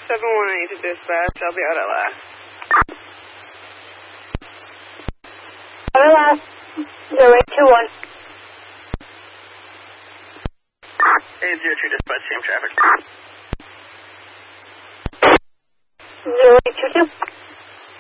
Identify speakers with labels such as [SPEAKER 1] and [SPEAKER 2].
[SPEAKER 1] 718 to dispatch. I'll be out at last.
[SPEAKER 2] Out at last. 0821.
[SPEAKER 3] 802 dispatch, same traffic.
[SPEAKER 2] 0822.